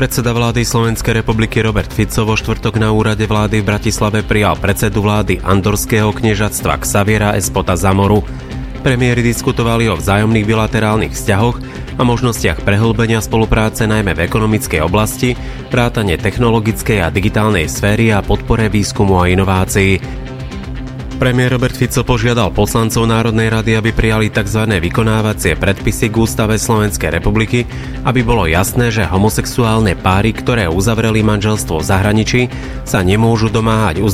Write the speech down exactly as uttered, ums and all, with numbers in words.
Predseda vlády Slovenskej republiky Robert Fico vo štvrtok na úrade vlády v Bratislave prijal predsedu vlády Andorského kniežatstva Xaviera Espota Zamoru. Premiéri diskutovali o vzájomných bilaterálnych vzťahoch a možnostiach prehlbenia spolupráce najmä v ekonomickej oblasti, vrátane technologickej a digitálnej sféry a podpore výskumu a inovácií. Premiér Robert Fico požiadal poslancov Národnej rady, aby prijali tzv. Vykonávacie predpisy k Ústave Slovenskej republiky, aby bolo jasné, že homosexuálne páry, ktoré uzavreli manželstvo v zahraničí, sa nemôžu domáhať